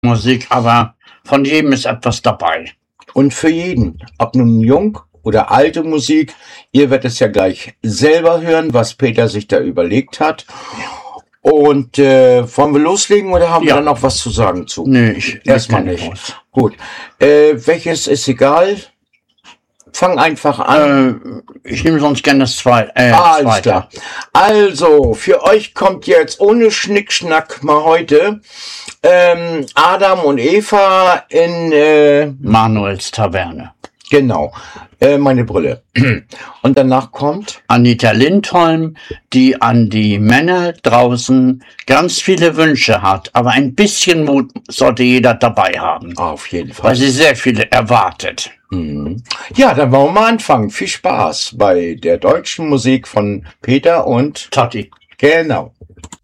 Musik, aber von jedem ist etwas dabei. Und für jeden, ob nun jung oder alte Musik, ihr werdet es ja gleich selber hören, was Peter sich da überlegt hat. Und wollen wir loslegen oder haben wir dann noch was zu sagen zu? Nee, ich erstmal nicht. Gut. Welches ist egal? Fang einfach an. Ich nehme sonst gerne das zweite. Alles klar. Also, für euch kommt jetzt ohne Schnickschnack mal heute Adam und Eva in Manuels Taverne. Genau, meine Brille. Und danach kommt Anita Lindholm, die an die Männer draußen ganz viele Wünsche hat, aber ein bisschen Mut sollte jeder dabei haben. Auf jeden Fall. Weil sie sehr viele erwartet. Ja, dann wollen wir mal anfangen. Viel Spaß bei der deutschen Musik von Peter und Totti. Genau.